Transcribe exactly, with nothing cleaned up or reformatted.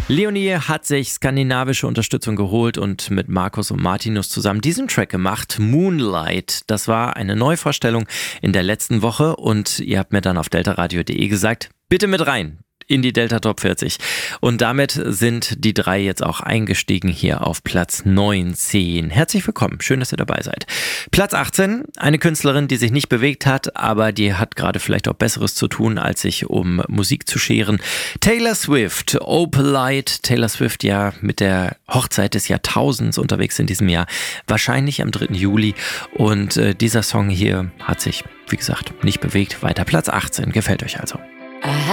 Leonie hat sich skandinavische Unterstützung geholt und mit Markus und Martinus zusammen diesen Track gemacht, Moonlight. Das war eine Neuvorstellung in der letzten Woche und ihr habt mir dann auf deltaradio punkt de gesagt, bitte mit rein in die Delta Top vierzig. Und damit sind die drei jetzt auch eingestiegen hier auf Platz neunzehn. Herzlich willkommen, schön, dass ihr dabei seid. Platz achtzehn, eine Künstlerin, die sich nicht bewegt hat, aber die hat gerade vielleicht auch Besseres zu tun, als sich um Musik zu scheren. Taylor Swift, Opalite. Taylor Swift ja mit der Hochzeit des Jahrtausends unterwegs in diesem Jahr, wahrscheinlich am dritten Juli. Und äh, dieser Song hier hat sich, wie gesagt, nicht bewegt. Weiter Platz achtzehn, gefällt euch also.